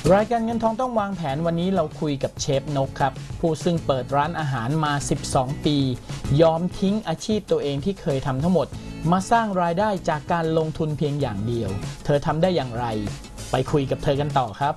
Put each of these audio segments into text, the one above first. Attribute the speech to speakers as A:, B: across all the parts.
A: รายการเงินทองต้องวางแผนวันนี้เราคุยกับเชฟนกครับผู้ซึ่งเปิดร้านอาหารมา12ปียอมทิ้งอาชีพตัวเองที่เคยทำทั้งหมดมาสร้างรายได้จากการลงทุนเพียงอย่างเดียวเธอทำได้อย่างไรไปคุยกับเธอกันต่อครับ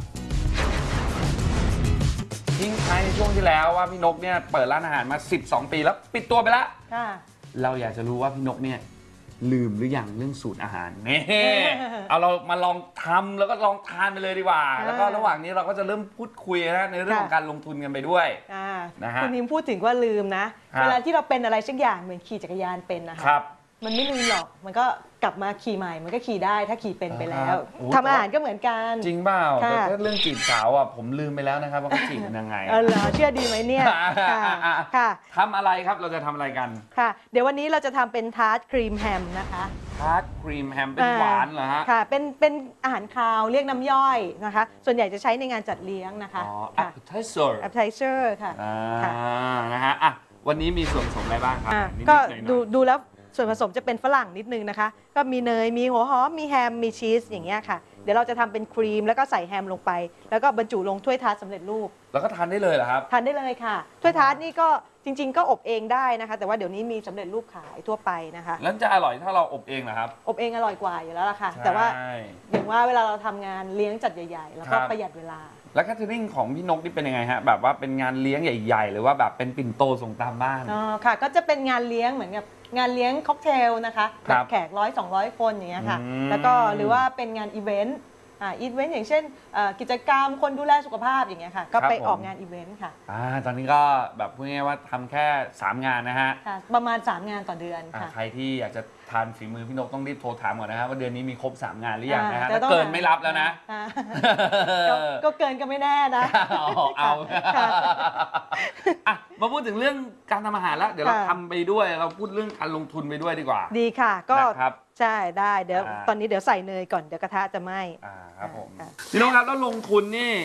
B: ทิ้งท้ายในช่วงที่แล้วว่าพี่นกเนี่ยเปิดร้านอาหารมา12ปีแล้วปิดตัวไปแล้วเราอยากจะรู้ว่าพี่นกเนี่ยลืมหรือยังเรื่องสูตรอาหารนี่เอาเรามาลองทำแล้วก็ลองทานไปเลยดีกว่าแล้วก็ระหว่างนี้เราก็จะเริ่มพูดคุยนะในเรื่องของการลงทุนกันไปด้วยนะฮะ
C: คุณนิมพูดถึงว่าลืมนะเวลาที่เราเป็นอะไรสักอย่างเหมือนขี่จักรยานเป็นนะคะมันไม่ลืมหรอกมันก็กลับมาขี่ใหม่มันก็ขี่ได้ถ้าขี่เป็นไปแล้วทำอาหารก็เหมือนกัน
B: จริงเปล่าแต่ถ้าเรื่องจีบสาวอ่ะผมลืมไปแล้วนะครับว่าเขาจีบกันยังไง
C: เหรอเชื่อดีไหมเนี่ย
B: ค่ะทำอะไรครับเราจะทำอะไรกัน
C: ค่ะเดี๋ยววันนี้เราจะทำเป็นทาร์ตครีมแฮมนะคะ
B: ทาร์ตครีมแฮมเป็นหวานเหรอฮะ
C: ค่ะเป็นอาหารคาวเรียกน้ำย่อยนะคะส่วนใหญ่จะใช้ในงานจัดเลี้ยงนะคะ
B: อ๋อ appetizer
C: ค่ะ
B: นะฮะวันนี้มีส่วนผสมอะไรบ้างครับ
C: ก็ดูแล้วส่วนผสมจะเป็นฝรั่งนิดนึงนะคะก็มีเนยมีหัวหอมมีแฮมมีชีสอย่างเงี้ยค่ะเดี๋ยวเราจะทำเป็นครีมแล้วก็ใส่แฮมลงไปแล้วก็บรรจุลงถ้วยทาร์ตสำเร็จรูป
B: แล้วก็ทานได้เลยเหรอครับ
C: ทานได้เลยค่ะถ้วยทาร์ตนี่ก็จริงๆก็อบเองได้นะคะแต่ว่าเดี๋ยวนี้มีสำเร็จรูปขายทั่วไปนะคะ
B: แล้วจะอร่อยถ้าเราอบเองเหรอครับ
C: อบเองอร่อยกว่าอยู่แล้วล่ะค่ะแต่ว่าอย่างว่าเวลาเราทำงานเลี้ยงจัดใหญ่ๆแล้วก็ประหยัดเวลา
B: แล้วแคทเทอริงของพี่นกนี่เป็นยังไงฮะแบบว่าเป็นงานเลี้ยงใหญ่ๆหรือว่าแบบเป็นปิ่นโตส่งตามบ้าน
C: ค่ะก็จะเป็นงานเลี้ยงเหมือนกับงานเลี้ยงค็อกเทลนะคะแบบแขก100-200 คนอย่างเงี้ยค่ะแล้วก็หรือว่าเป็นงานอีเวนต์อย่างเช่นกิจกรรมคนดูแลสุขภาพอย่างเงี้ยค่ะก็ไปออกงานอีเวนต์ค่ะ
B: ตอนนี้ก็แบบพูดง่ายๆว่าทำแค่3งานนะฮะ
C: ประมาณ3งานต่อเดือนค่ะ
B: ใครที่อยากจะทานฝีมือพี่นกต้องรีบโทรถามก่อนนะฮะว่าเดือนนี้มีครบ3งานหรือยังนะฮะถ้าเกินไม่รับแล้วนะ
C: ก็เกินก็ไม่แน่นะ
B: เอามาพูดถึงเรื่องการทำอาหารแล้วเดี๋ยวเราทำไปด้วยเราพูดเรื่องการลงทุนไปด้วยดีกว่า
C: ดีค่ะก็ใช่ได้เดี๋ยวตอนนี้เดี๋ยวใส่เนยก่อนเดี๋ยวกระทะจะไหม้
B: ครับผมพี่นกครับแล้วลงทุนนี่